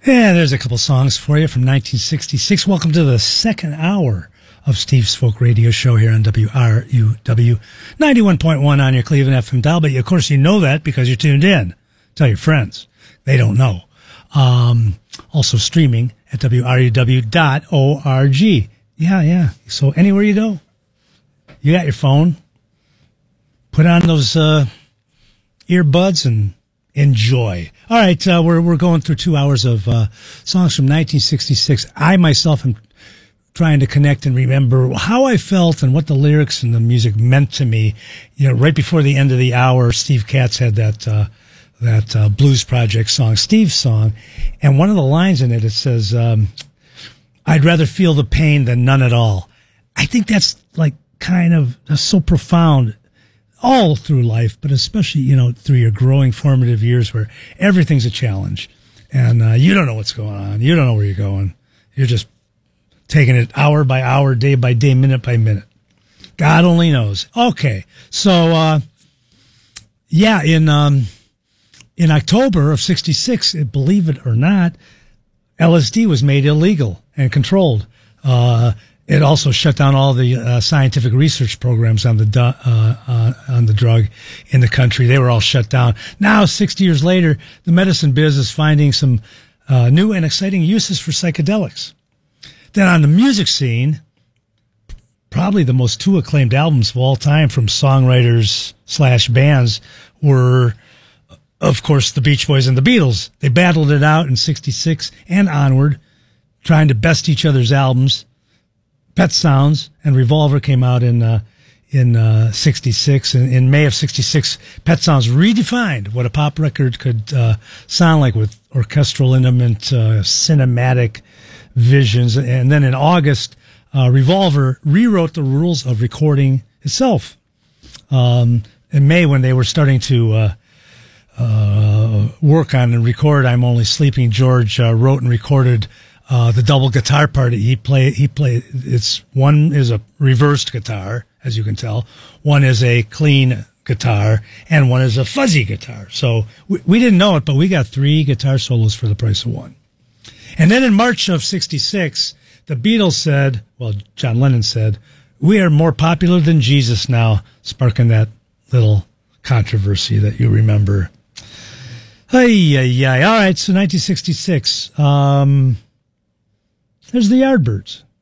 Yeah, there's a couple songs for you from 1966. Welcome to the second hour of Steve's Folk Radio Show here on WRUW 91.1 on your Cleveland FM dial. But of course, you know that because you're tuned in. Tell your friends. They don't know. Also streaming at WRUW.org. Yeah. So anywhere you go, you got your phone. Put on those earbuds and enjoy. All right, we're going through 2 hours of songs from 1966. I myself am trying to connect and remember how I felt and what the lyrics and the music meant to me. You know, right before the end of the hour, Steve Katz had that Blues Project song, Steve's song, and one of the lines in it says, "I'd rather feel the pain than none at all." I think that's like that's so profound. All through life, but especially, through your growing formative years where everything's a challenge and you don't know what's going on. You don't know where you're going. You're just taking it hour by hour, day by day, minute by minute. God only knows. Okay. So, in October of 66, believe it or not, LSD was made illegal and controlled. It also shut down all the scientific research programs on the drug in the country. They were all shut down. Now, 60 years later, the medicine biz is finding some new and exciting uses for psychedelics. Then on the music scene, probably the most two acclaimed albums of all time from songwriters/bands were, of course, the Beach Boys and the Beatles. They battled it out in 66 and onward, trying to best each other's albums. Pet Sounds and Revolver came out in 66. In May of 66, Pet Sounds redefined what a pop record could sound like with orchestral, intimate, cinematic visions. And then in August, Revolver rewrote the rules of recording itself. In May, when they were starting to work on and record I'm Only Sleeping, George wrote and recorded the double guitar part. He played. One is a reversed guitar, as you can tell. One is a clean guitar, and one is a fuzzy guitar. So we didn't know it, but we got 3 guitar solos for the price of one. And then in March of 66, the Beatles said, John Lennon said, "We are more popular than Jesus now," sparking that little controversy that you remember. All right, so 1966. There's the Yardbirds.